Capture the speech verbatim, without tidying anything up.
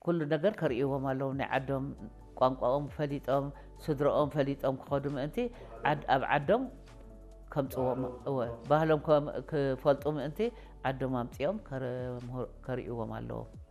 كل ነገር ከርእይዎም ኣለዎም ናይ ዓዶም ቋንቋኦም ፈሊጦም ስድሮኦም ፈሊጦም ክኸዱ ምእንቲ ኣብ ዓዶም ከምፅዎም ባህሎም ክፈልጡ ምእንቲ ዓዶም ኣምፅኦም ከርእይዎም ኣለዎም